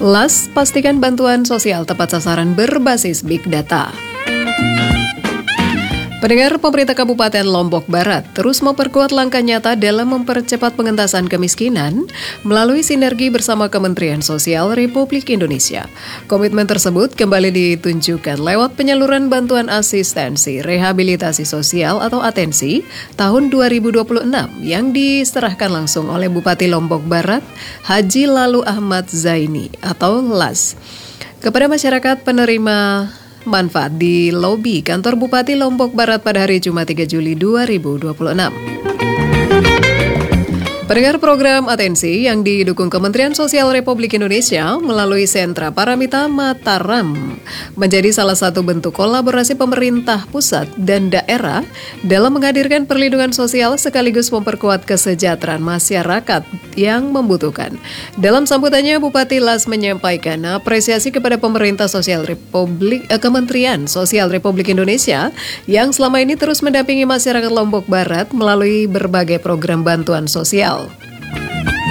LAS, pastikan bantuan sosial tepat sasaran berbasis Big Data. Pendengar, pemerintah Kabupaten Lombok Barat terus memperkuat langkah nyata dalam mempercepat pengentasan kemiskinan melalui sinergi bersama Kementerian Sosial Republik Indonesia. Komitmen tersebut kembali ditunjukkan lewat penyaluran bantuan asistensi rehabilitasi sosial atau ATENSI tahun 2026 yang diserahkan langsung oleh Bupati Lombok Barat, Haji Lalu Ahmad Zaini atau LAS, kepada masyarakat penerima manfaat di lobi kantor Bupati Lombok Barat pada hari Jumat 3 Juli 2026. Pendengar, program ATENSI yang didukung Kementerian Sosial Republik Indonesia melalui Sentra Paramita Mataram menjadi salah satu bentuk kolaborasi pemerintah pusat dan daerah dalam menghadirkan perlindungan sosial sekaligus memperkuat kesejahteraan masyarakat yang membutuhkan. Dalam sambutannya, Bupati LAS menyampaikan apresiasi kepada pemerintah sosial Kementerian Sosial Republik Indonesia yang selama ini terus mendampingi masyarakat Lombok Barat melalui berbagai program bantuan sosial.